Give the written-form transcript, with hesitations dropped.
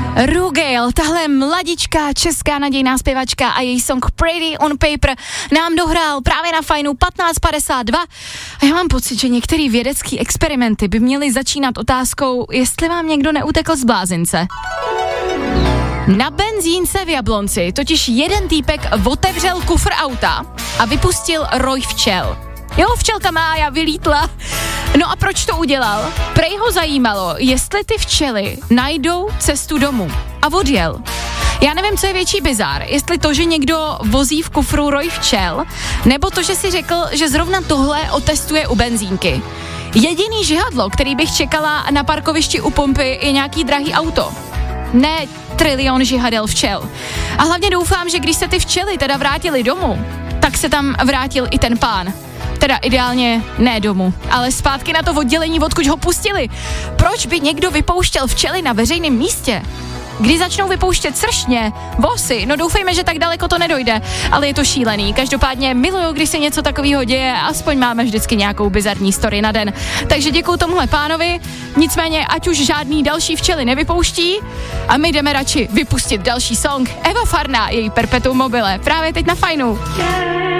Rugale, tahle mladičká česká nadějná zpěvačka a její song Pretty on Paper nám dohrál právě na Fajnu 15:52 a já mám pocit, že některé vědecké experimenty by měly začínat otázkou, jestli vám někdo neutekl z blázince. Na benzínce v Jablonci totiž jeden týpek otevřel kufr auta a vypustil roj včel. Jo, včelka Mája vylítla. No a proč to udělal? Prej ho zajímalo, jestli ty včely najdou cestu domů. A odjel. Já nevím, co je větší bizár, jestli to, že někdo vozí v kufru roj včel, nebo to, že si řekl, že zrovna tohle otestuje u benzínky. Jediný žihadlo, který bych čekala na parkovišti u pumpy, je nějaký drahý auto. Ne trilion žihadel včel. A hlavně doufám, že když se ty včely teda vrátily domů, tak se tam vrátil i ten pán. Teda ideálně ne domů, ale zpátky na to oddělení, odkud ho pustili. Proč by někdo vypouštěl včely na veřejném místě? Kdy začnou vypouštět sršně, vosy, no doufejme, že tak daleko to nedojde, ale je to šílený. Každopádně miluju, když se něco takového děje, aspoň máme vždycky nějakou bizarní story na den. Takže děkuju tomuhle pánovi, nicméně ať už žádný další včely nevypouští a my jdeme radši vypustit další song. Eva Farná, její Perpetuum mobile, právě teď na Fajnu.